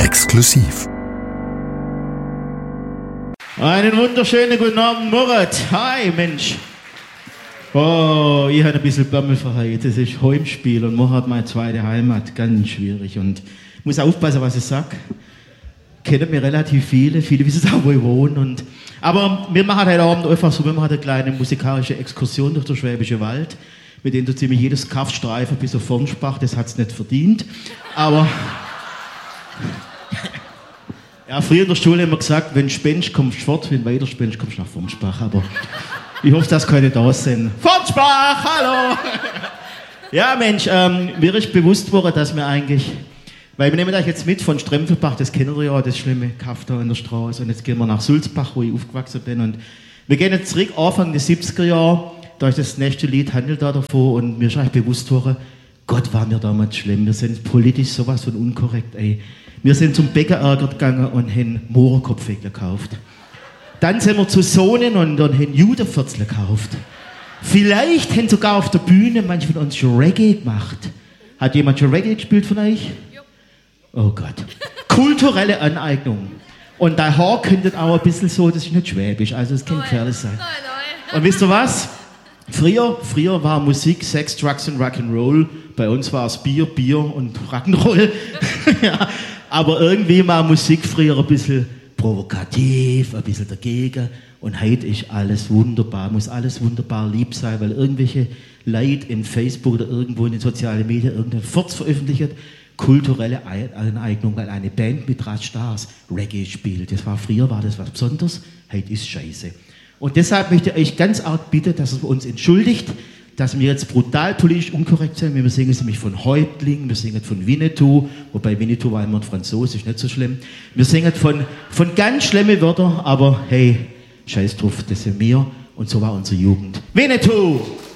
Exklusiv. Einen wunderschönen guten Abend, Murat. Hi, Mensch. Oh, ich habe ein bisschen Bammel verheilt. Das ist Heimspiel und Murat meine zweite Heimat. Ganz schwierig. Und ich muss aufpassen, was ich sage. Kennen mir relativ viele wissen auch, wo ich wohne. Aber wir machen heute Abend einfach so, wir machen eine kleine musikalische Exkursion durch den Schwäbischen Wald, mit denen du ziemlich jedes Kaffstreifen bis auf Fornspach, das hat es nicht verdient. Aber ja, früher in der Schule haben wir gesagt, wenn du spendest, kommst du fort, wenn du weiter spendest, kommst du nach Fornspach. Aber ich hoffe, dass keine da sind. Fornspach, hallo! Ja, Mensch, mir ist bewusst geworden, dass wir eigentlich, weil wir nehmen euch jetzt mit von Strempelbach, das kennt ihr ja, das schlimme Kaff da in der Straße. Und jetzt gehen wir nach Sulzbach, wo ich aufgewachsen bin. Und wir gehen jetzt zurück, Anfang der 70er Jahre, da ist das nächste Lied, handelt da davon. Und mir ist eigentlich bewusst geworden, Gott, war mir damals schlimm. Wir sind politisch sowas von unkorrekt, ey. Wir sind zum Bäckerärger gegangen und haben Mohrenkopfweg gekauft. Dann sind wir zu Sohnen und dann haben Judenviertel gekauft. Vielleicht haben sogar auf der Bühne manche von uns schon Reggae gemacht. Hat jemand schon Reggae gespielt von euch? Oh Gott. Kulturelle Aneignung. Und dein Haar könnte auch ein bisschen so, das ist nicht schwäbisch, also es kann gefährlich sein. Und wisst ihr was? Früher war Musik Sex, Drugs und Rock'n'Roll. Bei uns war es Bier und Rock'n'Roll. Ja, aber irgendwie war Musik früher ein bisschen provokativ, ein bisschen dagegen. Und heute ist alles wunderbar, muss alles wunderbar lieb sein, weil irgendwelche Leute in Facebook oder irgendwo in den sozialen Medien irgendeinen Furz veröffentlicht. Kulturelle Aneignung, weil eine Band mit Stars Reggae spielt. Früher war das was Besonderes, heute ist Scheiße. Und deshalb möchte ich euch ganz arg bitten, dass ihr uns entschuldigt, dass wir jetzt brutal politisch unkorrekt sind. Wir singen nämlich von Häuptling, wir singen von Winnetou, wobei Winnetou war immer ein Franzose, ist nicht so schlimm. Wir singen von ganz schlimmen Wörtern, aber hey, scheiß drauf, das sind wir und so war unsere Jugend. Winnetou!